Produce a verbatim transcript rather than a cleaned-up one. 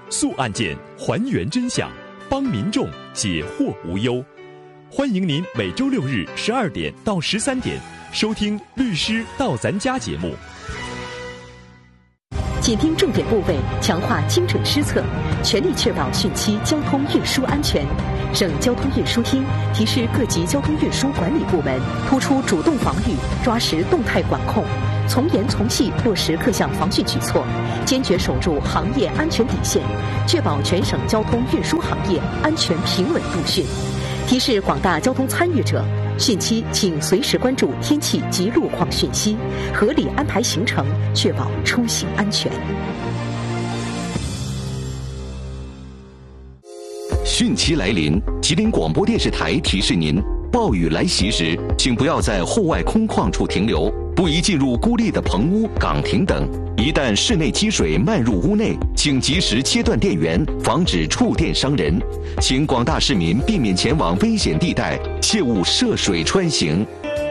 诉案件，还原真相，帮民众解惑无忧。欢迎您每周六日十二点到十三点收听《律师到咱家》节目。 紧盯重点部位，强化精准施策，全力确保汛期交通运输安全。省交通运输厅提示各级交通运输管理部门，突出主动防御，抓实动态管控，从严从细落实各项防汛举措，坚决守住行业安全底线，确保全省交通运输行业安全平稳度汛。提示广大交通参与者，汛期请随时关注天气及路况讯息，合理安排行程，确保出行安全。 汛期来临，吉林广播电视台提示您：暴雨来袭时，请不要在户外空旷处停留，不宜进入孤立的棚屋、岗亭等。一旦室内积水漫入屋内，请及时切断电源，防止触电伤人。请广大市民避免前往危险地带，切勿涉水穿行。